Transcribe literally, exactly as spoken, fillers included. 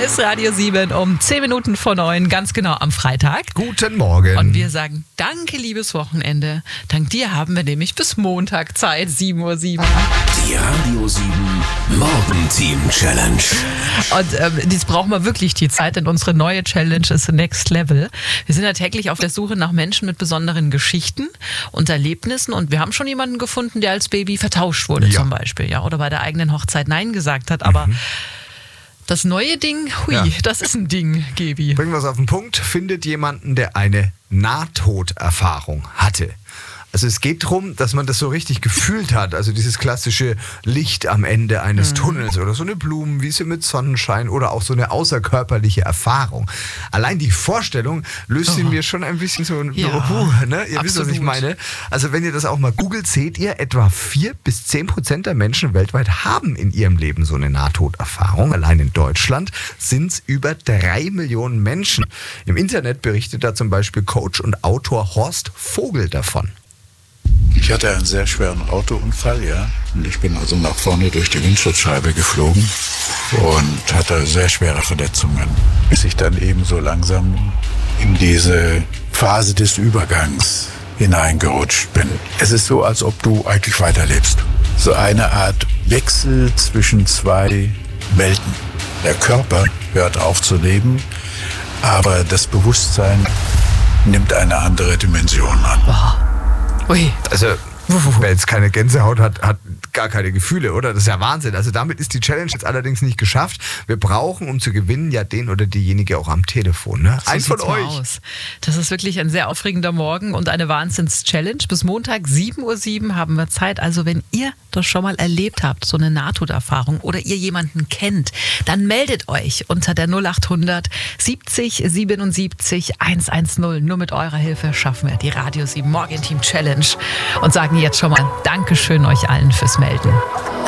ist Radio sieben um zehn Minuten vor neun, ganz genau am Freitag. Guten Morgen. Und wir sagen danke, liebes Wochenende. Dank dir haben wir nämlich bis Montag Zeit, sieben Uhr sieben. Die Radio sieben Morgenteam Challenge. Und ähm, jetzt brauchen wir wirklich die Zeit, denn unsere neue Challenge ist Next Level. Wir sind ja täglich auf der Suche nach Menschen mit besonderen Geschichten und Erlebnissen. Und wir haben schon jemanden gefunden, der als Baby vertauscht wurde, ja. zum Beispiel. Ja, oder bei der eigenen Hochzeit Nein gesagt hat. Aber mhm. das neue Ding, hui, ja. das ist ein Ding, Gebi. Bringen wir es auf den Punkt. Findet jemanden, der eine Nahtoderfahrung hatte. Also es geht darum, dass man das so richtig gefühlt hat. Also dieses klassische Licht am Ende eines mhm. Tunnels oder so eine Blumenwiese mit Sonnenschein oder auch so eine außerkörperliche Erfahrung. Allein die Vorstellung löst oh. in mir schon ein bisschen so ein... Ja, uh, ne? Ihr absolut. wisst, was ich meine. Also wenn ihr das auch mal googelt, seht ihr, etwa vier bis zehn Prozent der Menschen weltweit haben in ihrem Leben so eine Nahtoderfahrung. Allein in Deutschland sind es über drei Millionen Menschen. Im Internet berichtet da zum Beispiel Coach und Autor Horst Vogel davon. Ich hatte einen sehr schweren Autounfall, ja. Und ich bin also nach vorne durch die Windschutzscheibe geflogen und hatte sehr schwere Verletzungen, bis ich dann eben so langsam in diese Phase des Übergangs hineingerutscht bin. Es ist so, als ob du eigentlich weiterlebst. So eine Art Wechsel zwischen zwei Welten. Der Körper hört auf zu leben, aber das Bewusstsein nimmt eine andere Dimension an. Wow. Ui. Also, wer jetzt keine Gänsehaut hat, hat gar keine Gefühle, oder? Das ist ja Wahnsinn. Also damit ist die Challenge jetzt allerdings nicht geschafft. Wir brauchen, um zu gewinnen, ja den oder diejenige auch am Telefon. Ne? So Eins von euch. Aus. Das ist wirklich ein sehr aufregender Morgen und eine Wahnsinns-Challenge. Bis Montag sieben Uhr sieben haben wir Zeit. Also wenn ihr das schon mal erlebt habt, so eine Nahtoderfahrung oder ihr jemanden kennt, dann meldet euch unter der null acht hundert siebzig siebenundsiebzig hundertzehn. Nur mit eurer Hilfe schaffen wir die Radio sieben Morgenteam Challenge und sagen jetzt schon mal Dankeschön euch allen fürs Melden.